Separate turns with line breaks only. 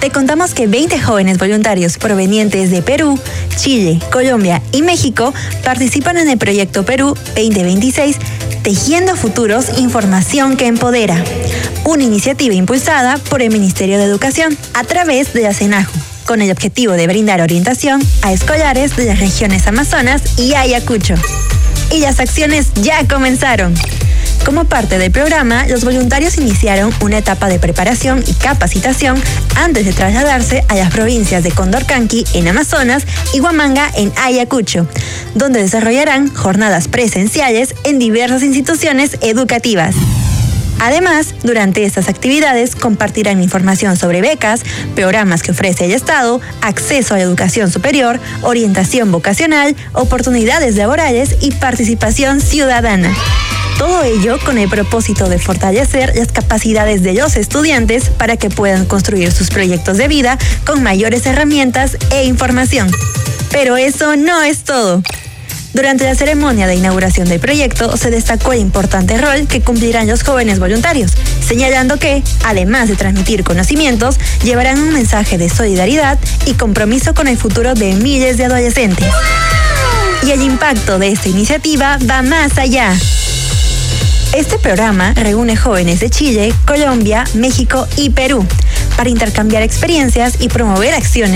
te contamos que 20 jóvenes voluntarios provenientes de Perú, Chile, Colombia y México participan en el proyecto Perú 2026, Tejiendo Futuros, Información que Empodera, una iniciativa impulsada por el Ministerio de Educación a través de la CENAJU, con el objetivo de brindar orientación a escolares de las regiones Amazonas y Ayacucho. Y las acciones ya comenzaron. Como parte del programa, los voluntarios iniciaron una etapa de preparación y capacitación antes de trasladarse a las provincias de Condorcanqui en Amazonas y Huamanga en Ayacucho, donde desarrollarán jornadas presenciales en diversas instituciones educativas. Además, durante estas actividades compartirán información sobre becas, programas que ofrece el Estado, acceso a la educación superior, orientación vocacional, oportunidades laborales y participación ciudadana. Todo ello con el propósito de fortalecer las capacidades de los estudiantes para que puedan construir sus proyectos de vida con mayores herramientas e información. Pero eso no es todo. Durante la ceremonia de inauguración del proyecto se destacó el importante rol que cumplirán los jóvenes voluntarios, señalando que, además de transmitir conocimientos, llevarán un mensaje de solidaridad y compromiso con el futuro de miles de adolescentes. Y el impacto de esta iniciativa va más allá. Este programa reúne jóvenes de Chile, Colombia, México y Perú para intercambiar experiencias y promover acciones